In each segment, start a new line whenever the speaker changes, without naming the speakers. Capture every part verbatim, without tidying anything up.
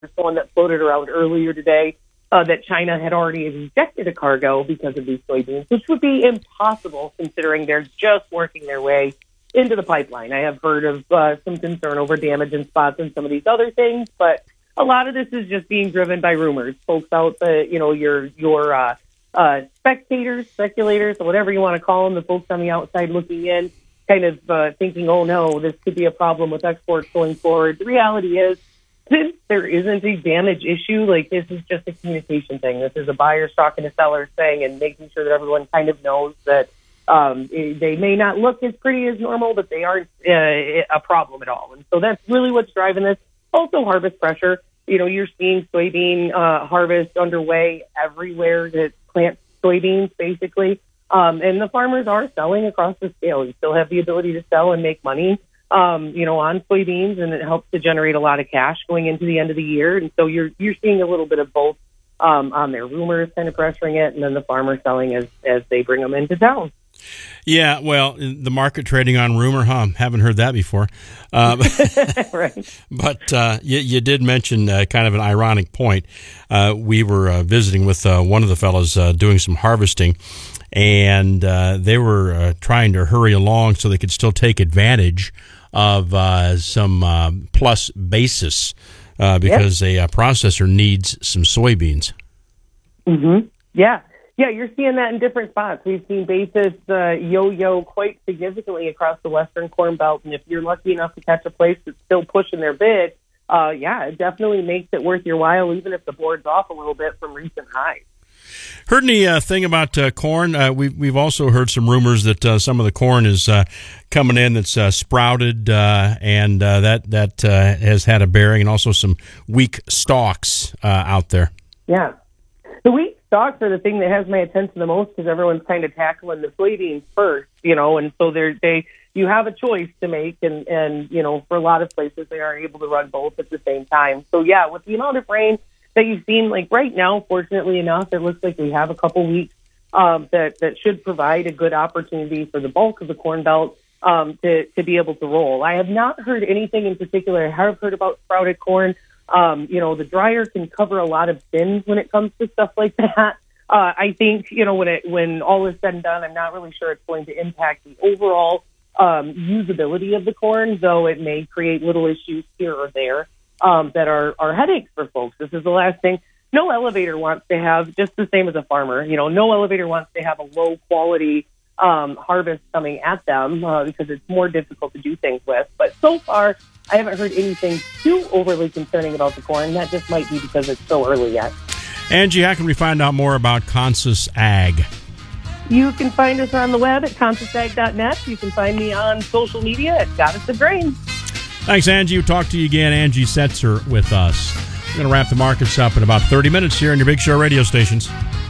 There's one that floated around earlier today uh, that China had already rejected a cargo because of these soybeans, which would be impossible considering they're just working their way into the pipeline. I have heard of uh, some concern over damage in spots and some of these other things, but a lot of this is just being driven by rumors. Folks out, uh, you know, your your uh, uh, spectators, speculators, or whatever you want to call them, the folks on the outside looking in, kind of uh, thinking, oh, no, this could be a problem with exports going forward. The reality is, since there isn't a damage issue, like this is just a communication thing. This is a buyer talking to sellers saying and making sure that everyone kind of knows that um, they may not look as pretty as normal, but they aren't uh, a problem at all. And so that's really what's driving this. Also, harvest pressure. You know, you're seeing soybean uh, harvest underway everywhere that plant soybeans, basically. Um, and the farmers are selling across the scale. You still have the ability to sell and make money, um, you know, on soybeans, and it helps to generate a lot of cash going into the end of the year. And so you're you're seeing a little bit of both um, on their rumors kind of pressuring it, and then the farmers selling as, as they bring them into town.
Yeah, well, the market trading on rumor, huh? Haven't heard that before. Um,
right.
But uh, you, you did mention uh, kind of an ironic point. Uh, we were uh, visiting with uh, one of the fellows uh, doing some harvesting, and uh, they were uh, trying to hurry along so they could still take advantage of uh, some uh, plus basis uh, because yep. a uh, processor needs some soybeans.
Mm-hmm. Yeah. Yeah, you're seeing that in different spots. We've seen basis uh, yo-yo quite significantly across the Western Corn Belt, and if you're lucky enough to catch a place that's still pushing their bid, uh, yeah, it definitely makes it worth your while, even if the board's off a little bit from recent highs.
Heard any uh, thing about uh, corn? Uh, we've we've also heard some rumors that uh, some of the corn is uh, coming in that's uh, sprouted, uh, and uh, that that uh, has had a bearing, and also some weak stalks uh, out there.
Yeah, the weak stalks are the thing that has my attention the most because everyone's kind of tackling the soybeans first, you know, and so they're, they you have a choice to make, and and you know, for a lot of places they are able to run both at the same time. So yeah, with the amount of rain that you've seen, like right now, fortunately enough, it looks like we have a couple weeks um, that, that should provide a good opportunity for the bulk of the Corn Belt um, to, to be able to roll. I have not heard anything in particular. I have heard about sprouted corn. Um, you know, the dryer can cover a lot of sins when it comes to stuff like that. Uh, I think, you know, when it when all is said and done, I'm not really sure it's going to impact the overall um, usability of the corn, though it may create little issues here or there. Um, that are, are headaches for folks. This is the last thing. No elevator wants to have, just the same as a farmer, you know, no elevator wants to have a low quality um, harvest coming at them uh, because it's more difficult to do things with. But so far, I haven't heard anything too overly concerning about the corn. That just might be because it's so early yet.
Angie, how can we find out more about Consus Ag?
You can find us on the web at consus ag dot net. You can find me on social media at Goddess of Grain.
Thanks, Angie. We'll talk to you again. Angie Setzer with us. We're going to wrap the markets up in about thirty minutes here on your Big Show radio stations.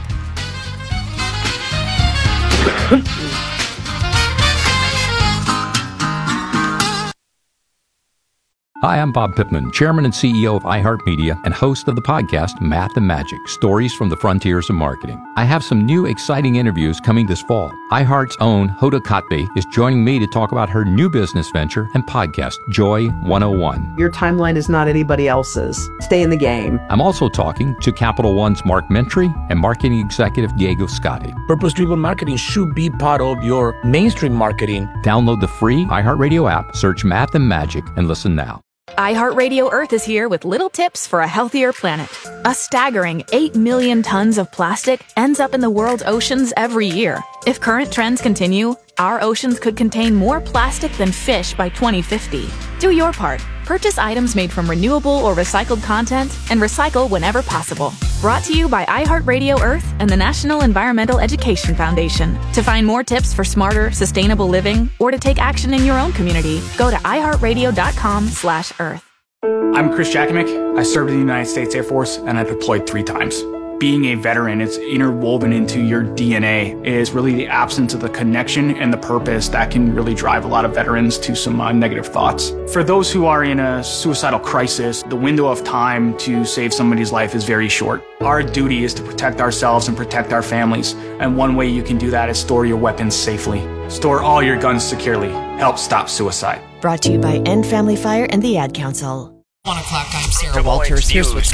Hi, I'm Bob Pittman, Chairman and C E O of iHeartMedia and host of the podcast Math and Magic, Stories from the Frontiers of Marketing. I have some new exciting interviews coming this fall. iHeart's own Hoda Kotb is joining me to talk about her new business venture and podcast, Joy one oh one.
Your timeline is not anybody else's. Stay in the game.
I'm also talking to Capital One's Mark Mentry and marketing executive Diego Scotti.
Purpose-driven marketing should be part of your mainstream marketing.
Download the free iHeartRadio app, search Math and Magic, and listen now.
iHeartRadio Earth is here with little tips for a healthier planet. A staggering eight million tons of plastic ends up in the world's oceans every year. If current trends continue, our oceans could contain more plastic than fish by twenty fifty. Do your part. Purchase items made from renewable or recycled content and recycle whenever possible. Brought to you by iHeartRadio Earth and the National Environmental Education Foundation. To find more tips for smarter, sustainable living or to take action in your own community, go to iHeartRadio.com slash Earth.
I'm Chris Jakimick. I served in the United States Air Force and I deployed three times. Being a veteran, it's interwoven into your D N A. It is really the absence of the connection and the purpose that can really drive a lot of veterans to some uh, negative thoughts. For those who are in a suicidal crisis, the window of time to save somebody's life is very short. Our duty is to protect ourselves and protect our families. And one way you can do that is store your weapons safely. Store all your guns securely. Help stop suicide.
Brought to you by End Family Fire and the Ad Council. One o'clock, I'm Sarah Walters. Here's what's